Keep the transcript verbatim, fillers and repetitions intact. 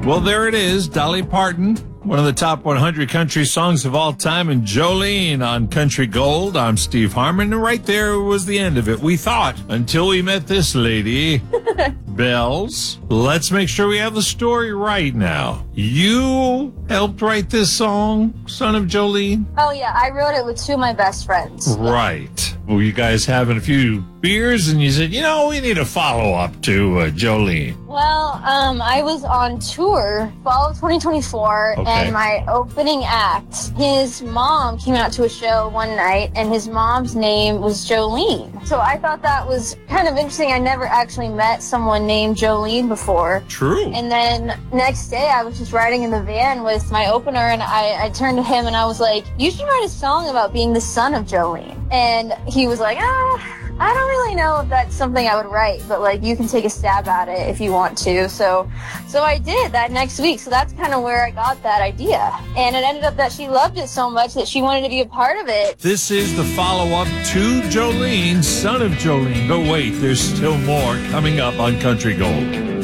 Well, there it is, Dolly Parton, one of the top one hundred country songs of all time, and Jolene on Country Gold. I'm Steve Harmon, and right there was the end of it. We thought, until we met this lady, Bells. Let's make sure we have the story right now. You helped write this song, Son of Jolene? Oh, yeah, I wrote it with two of my best friends. Right. Were you guys having a few beers, and you said, you know, we need a follow-up to uh, Jolene? Well, um, I was on tour fall of twenty twenty-four, Okay. and my opening act, his mom came out to a show one night, and his mom's name was Jolene. So I thought that was kind of interesting. I never actually met someone named Jolene before. True. And then next day, I was just riding in the van with my opener, and I, I turned to him and I was like, you should write a song about being the son of Jolene. And he was like, ah, I don't really know if that's something I would write, but like you can take a stab at it if you want to. So so I did that next week. So that's kind of where I got that idea. And it ended up that she loved it so much that she wanted to be a part of it. This is the follow-up to Jolene, Son of Jolene. But wait, there's still more coming up on Country Gold.